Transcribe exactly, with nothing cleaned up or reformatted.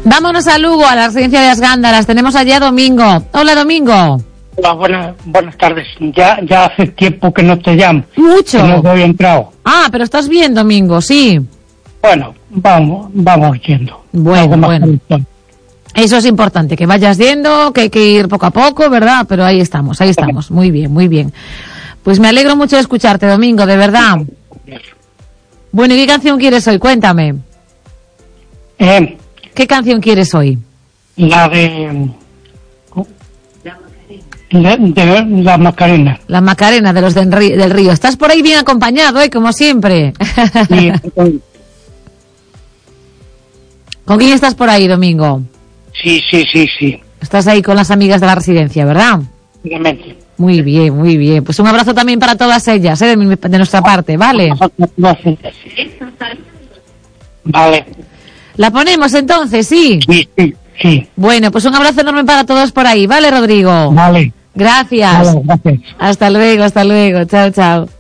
Vámonos a Lugo, a la residencia de las Gándaras. Tenemos allá a Domingo. Hola, Domingo. Hola, buenas, buenas tardes. Ya, ya hace tiempo que no te llamo. Mucho. Que no te había entrado. Ah, pero estás bien, Domingo, sí. Bueno, vamos, vamos yendo. Bueno, bueno. Calentón. Eso es importante, que vayas yendo, que hay que ir poco a poco, ¿verdad? Pero ahí estamos, ahí estamos. Muy bien, muy bien. Pues me alegro mucho de escucharte, Domingo, de verdad. Bueno, ¿y qué canción quieres hoy? Cuéntame. Eh, ¿Qué canción quieres hoy? la de... La, de la Macarena. La Macarena de los del Río. Del Río. Estás por ahí bien acompañado, ¿eh? Como siempre. Sí, ¿Con quién estás por ahí, Domingo? sí, sí, sí, sí. Estás ahí con las amigas de la residencia, ¿verdad? Obviamente. Muy bien, muy bien. Pues un abrazo también para todas ellas, ¿eh? De, mi- de nuestra parte, ¿vale? Vale. La ponemos entonces, ¿sí? Sí, sí, sí. Bueno, pues un abrazo enorme para todos por ahí, ¿vale, Rodrigo? Vale. Gracias. Vale, gracias. Hasta luego, hasta luego. Chao, chao.